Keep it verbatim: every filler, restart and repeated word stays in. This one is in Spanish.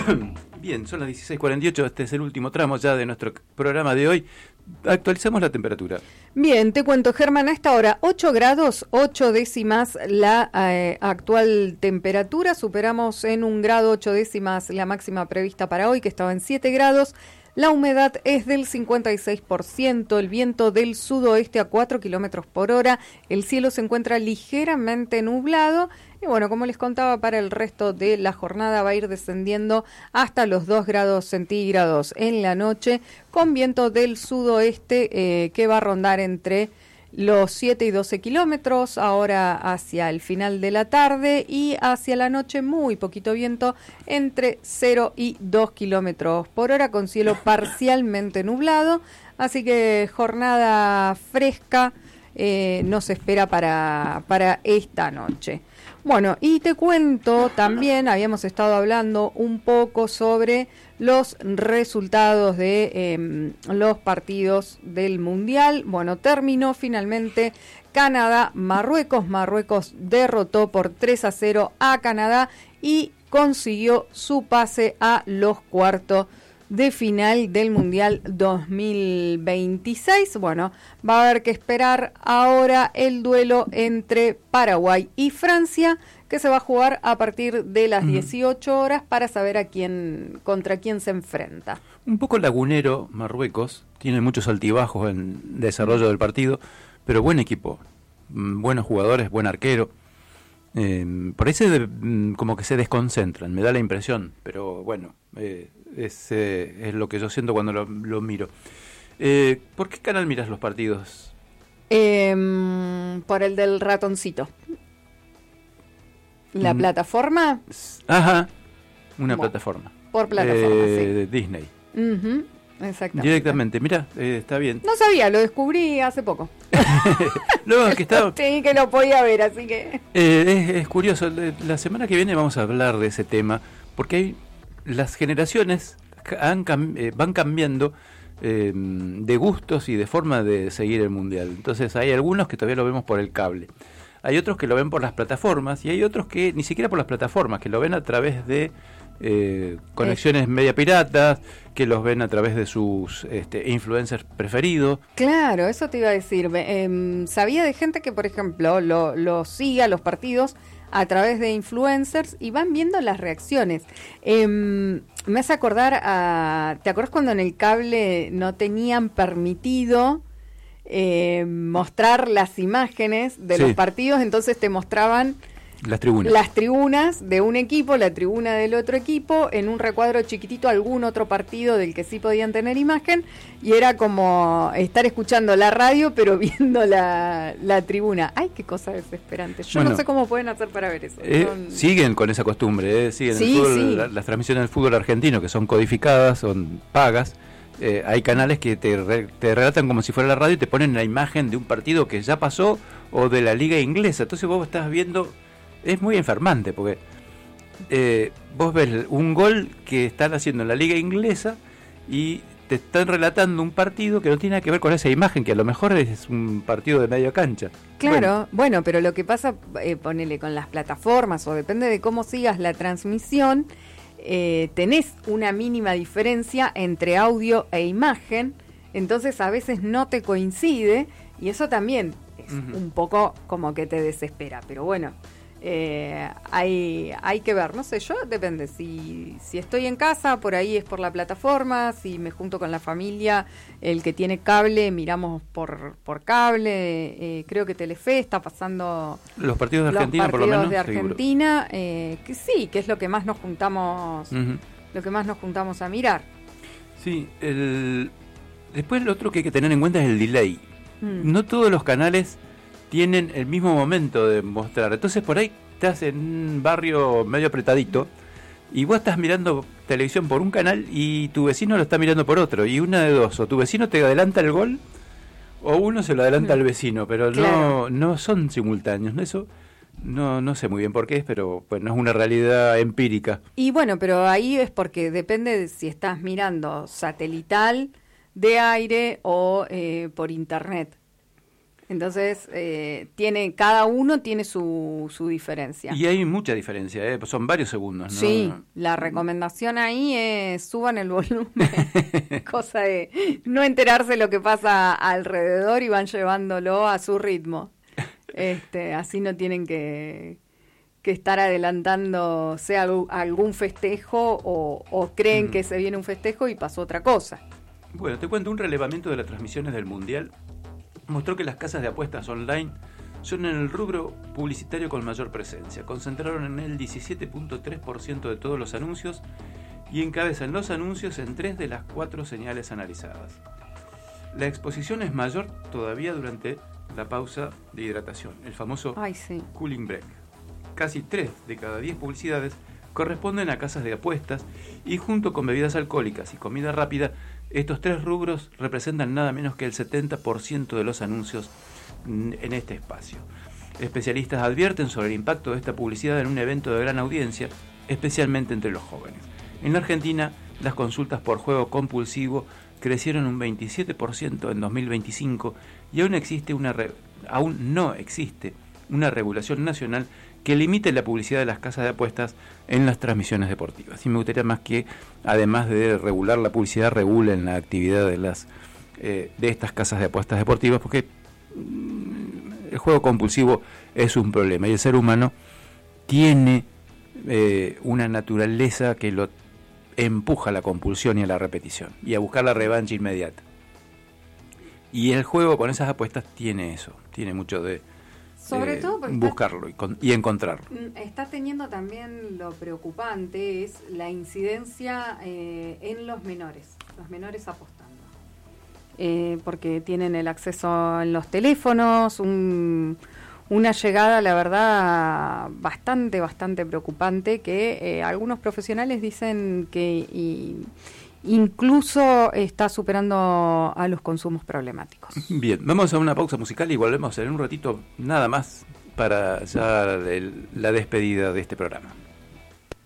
Bien, son las dieciséis cuarenta y ocho, este es el último tramo ya de nuestro programa de hoy. Actualizamos la temperatura. Bien, te cuento, Germán, a esta hora ocho grados, ocho décimas la eh, actual temperatura. Superamos en un grado ocho décimas la máxima prevista para hoy, que estaba en siete grados. La humedad es del cincuenta y seis por ciento, el viento del sudoeste a cuatro kilómetros por hora, el cielo se encuentra ligeramente nublado y bueno, como les contaba, para el resto de la jornada va a ir descendiendo hasta los dos grados centígrados en la noche, con viento del sudoeste eh, que va a rondar entre los siete y doce kilómetros, ahora hacia el final de la tarde, y hacia la noche muy poquito viento, entre cero y dos kilómetros por hora, con cielo parcialmente nublado, así que jornada fresca eh, nos espera para, para esta noche. Bueno, y te cuento también, habíamos estado hablando un poco sobre los resultados de eh, los partidos del Mundial. Bueno, terminó finalmente Canadá-Marruecos. Marruecos derrotó por tres a cero a Canadá y consiguió su pase a los cuartos de final del Mundial dos mil veintiséis. Bueno, va a haber que esperar ahora el duelo entre Paraguay y Francia, que se va a jugar a partir de las dieciocho horas para saber a quién, contra quién se enfrenta. Un poco lagunero Marruecos, tiene muchos altibajos en desarrollo del partido, pero buen equipo, buenos jugadores, buen arquero. Eh, por ahí se de, como que se desconcentran, me da la impresión, pero bueno, eh, es, eh, es lo que yo siento cuando lo, lo miro. Eh, ¿Por qué canal miras los partidos? Eh, por el del ratoncito. ¿La mm. plataforma? Ajá, una bueno, plataforma. Por plataforma, eh, sí. Disney. Uh-huh, exactamente. Directamente, mira, eh, está bien. No sabía, lo descubrí hace poco. No, es que estaba... Sí, que lo podía ver, así que... Eh, es, es curioso, la semana que viene vamos a hablar de ese tema, porque hay, las generaciones han, eh, van cambiando eh, de gustos y de forma de seguir el Mundial. Entonces hay algunos que todavía lo vemos por el cable, hay otros que lo ven por las plataformas y hay otros que ni siquiera por las plataformas, que lo ven a través de eh, conexiones eh. media piratas, que los ven a través de sus este, influencers preferidos. Claro, eso te iba a decir. Eh, sabía de gente que, por ejemplo, lo, lo sigue a los partidos a través de influencers y van viendo las reacciones. Eh, me hace acordar a... ¿Te acuerdas cuando en el cable no tenían permitido eh, mostrar las imágenes de sí. los partidos? Entonces te mostraban... Las tribunas. Las tribunas de un equipo, la tribuna del otro equipo, en un recuadro chiquitito algún otro partido del que sí podían tener imagen, y era como estar escuchando la radio pero viendo la, la tribuna. ¡Ay, qué cosa desesperante! Yo bueno, no sé cómo pueden hacer para ver eso. Eh, son... Siguen con esa costumbre, eh, siguen sí, el fútbol, sí. la, las transmisiones del fútbol argentino, que son codificadas, son pagas. Eh, hay canales que te, re, te relatan como si fuera la radio y te ponen la imagen de un partido que ya pasó o de la liga inglesa. Entonces vos estás viendo... Es muy enfermante porque eh, vos ves un gol que están haciendo en la liga inglesa y te están relatando un partido que no tiene nada que ver con esa imagen, que a lo mejor es un partido de media cancha. Claro, bueno, bueno pero lo que pasa, eh, ponele con las plataformas o depende de cómo sigas la transmisión, eh, tenés una mínima diferencia entre audio e imagen, entonces a veces no te coincide y eso también es uh-huh. un poco como que te desespera, pero bueno... Eh, hay hay que ver, no sé, yo depende, si si estoy en casa, por ahí es por la plataforma, si me junto con la familia, el que tiene cable, miramos por por cable, eh, creo que Telefe está pasando los partidos de Argentina, los partidos por lo menos, de Argentina, eh, que sí, que es lo que más nos juntamos, uh-huh. lo que más nos juntamos a mirar. Sí, el después lo otro que hay que tener en cuenta es el delay. Mm. No todos los canales tienen el mismo momento de mostrar. Entonces por ahí estás en un barrio medio apretadito y vos estás mirando televisión por un canal y tu vecino lo está mirando por otro. Y una de dos, o tu vecino te adelanta el gol o uno se lo adelanta al vecino, pero claro. no no son simultáneos. Eso no no sé muy bien por qué es, pero pues no es una realidad empírica. Y bueno, pero ahí es porque depende de si estás mirando satelital, de aire o eh, por internet. Entonces, eh, tiene cada uno tiene su, su diferencia. Y hay mucha diferencia, ¿eh? Son varios segundos, ¿no? Sí, la recomendación ahí es suban el volumen, cosa de no enterarse lo que pasa alrededor y van llevándolo a su ritmo. Este, así no tienen que, que estar adelantando sea algún festejo o, o creen mm. que se viene un festejo y pasó otra cosa. Bueno, te cuento, un relevamiento de las transmisiones del Mundial mostró que las casas de apuestas online son en el rubro publicitario con mayor presencia. Concentraron en el diecisiete punto tres por ciento de todos los anuncios y encabezan los anuncios en tres de las cuatro señales analizadas. La exposición es mayor todavía durante la pausa de hidratación, el famoso Ay, sí. cooling break. Casi tres de cada diez publicidades corresponden a casas de apuestas y junto con bebidas alcohólicas y comida rápida, estos tres rubros representan nada menos que el setenta por ciento de los anuncios en este espacio. Especialistas advierten sobre el impacto de esta publicidad en un evento de gran audiencia, especialmente entre los jóvenes. En la Argentina, las consultas por juego compulsivo crecieron un veintisiete por ciento en dos mil veinticinco y aún existe una re- aún no existe una regulación nacional que limite la publicidad de las casas de apuestas en las transmisiones deportivas. Y me gustaría más que, además de regular la publicidad, regulen la actividad de las eh, de estas casas de apuestas deportivas, porque mm, el juego compulsivo es un problema y el ser humano tiene eh, una naturaleza que lo empuja a la compulsión y a la repetición y a buscar la revancha inmediata. Y el juego con esas apuestas tiene eso, tiene mucho de Sobre eh, todo porque buscarlo y, con, y encontrarlo. Está teniendo también, lo preocupante es la incidencia eh, en los menores, los menores apostando. Eh, porque tienen el acceso en los teléfonos, un, una llegada, la verdad, bastante, bastante preocupante, que eh, algunos profesionales dicen que y, incluso está superando a los consumos problemáticos. Bien, vamos a una pausa musical y volvemos en un ratito nada más para ya el, la despedida de este programa.